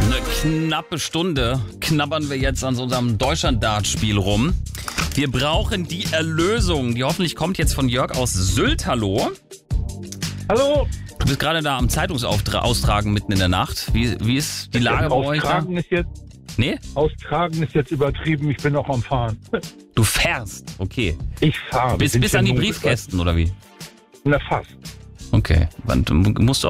Eine knappe Stunde knabbern wir jetzt an so unserem Deutschland-Dart-Spiel rum. Wir brauchen die Erlösung, die hoffentlich kommt jetzt von Jörg aus Sylt. Hallo. Hallo. Du bist gerade da am Zeitungsaustragen mitten in der Nacht. Wie ist die Lage bei euch da? Austragen ist jetzt übertrieben, ich bin noch am Fahren. Du fährst, okay. Ich fahre. Bis an die Briefkästen, oder wie? Na, fast. Okay, dann musst du